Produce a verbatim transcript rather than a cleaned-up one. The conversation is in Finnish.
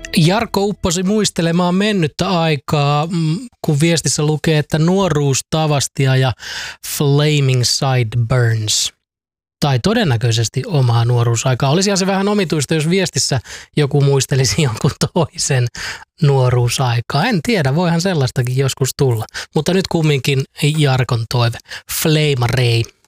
Jarkko upposi muistelemaan mennyttä aikaa, kun viestissä lukee, että nuoruus, Tavastia ja Flaming Sideburns. Tai todennäköisesti omaa nuoruusaikaa. Olisihan se vähän omituista, jos viestissä joku muistelisi jonkun toisen nuoruusaikaa. En tiedä, voihan sellaistakin joskus tulla. Mutta nyt kumminkin Jarkon toive. Flame Ray.